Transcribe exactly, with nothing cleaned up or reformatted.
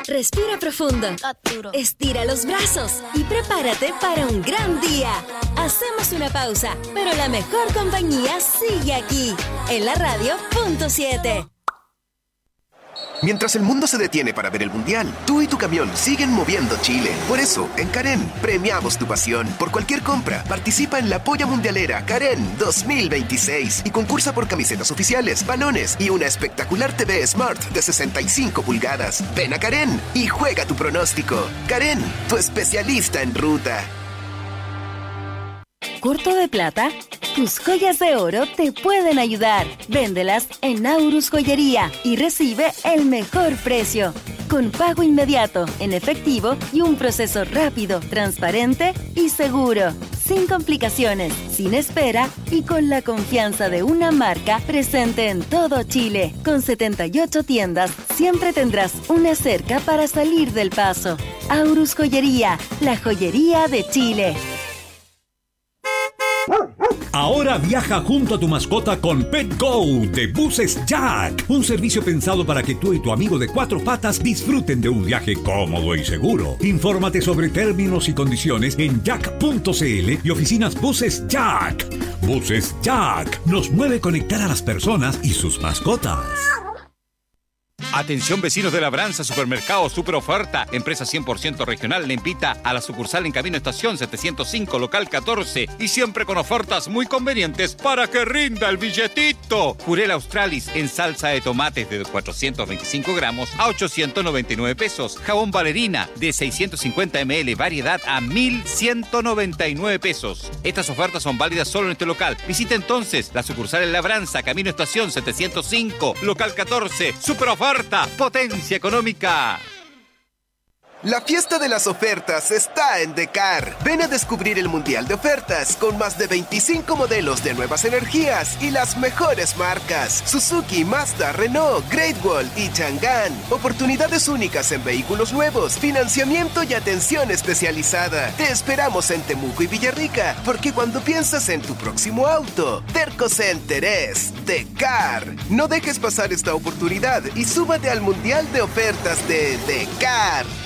Respira profundo. Estira los brazos y prepárate para un gran día. Hacemos una pausa, pero la mejor compañía sigue aquí, en la radio punto siete. Mientras el mundo se detiene para ver el Mundial, tú y tu camión siguen moviendo Chile. Por eso, en Karen, premiamos tu pasión. Por cualquier compra, participa en la Polla Mundialera Karen dos mil veintiséis y concursa por camisetas oficiales, balones y una espectacular T V Smart de sesenta y cinco pulgadas. Ven a Karen y juega tu pronóstico. Karen, tu especialista en ruta. ¿Corto de plata? Tus joyas de oro te pueden ayudar. Véndelas en Aurus Joyería y recibe el mejor precio. Con pago inmediato, en efectivo y un proceso rápido, transparente y seguro. Sin complicaciones, sin espera y con la confianza de una marca presente en todo Chile. Con setenta y ocho tiendas, siempre tendrás una cerca para salir del paso. Aurus Joyería, la joyería de Chile. Ahora viaja junto a tu mascota con PetGo de Buses Jack. Un servicio pensado para que tú y tu amigo de cuatro patas disfruten de un viaje cómodo y seguro. Infórmate sobre términos y condiciones en jack punto c l y oficinas Buses Jack. Buses Jack nos mueve conectar a las personas y sus mascotas. Atención vecinos de Labranza, Supermercado Super Oferta, empresa cien por ciento regional, le invita a la sucursal en Camino Estación setecientos cinco, local catorce, y siempre con ofertas muy convenientes para que rinda el billetito. Jurel Australis en salsa de tomates de cuatrocientos veinticinco gramos a ochocientos noventa y nueve pesos. Jabón Valerina de seiscientos cincuenta mililitros, variedad a mil ciento noventa y nueve pesos. Estas ofertas son válidas solo en este local. Visita entonces la sucursal en Labranza, Camino Estación setecientos cinco, local catorce, Super Oferta. Potencia económica. La fiesta de las ofertas está en Decar. Ven a descubrir el Mundial de Ofertas con más de veinticinco modelos de nuevas energías y las mejores marcas: Suzuki, Mazda, Renault, Great Wall y Chang'an. Oportunidades únicas en vehículos nuevos, financiamiento y atención especializada. Te esperamos en Temuco y Villarrica, porque cuando piensas en tu próximo auto, Terco Center es Decar. No dejes pasar esta oportunidad y súbate al Mundial de Ofertas de Decar.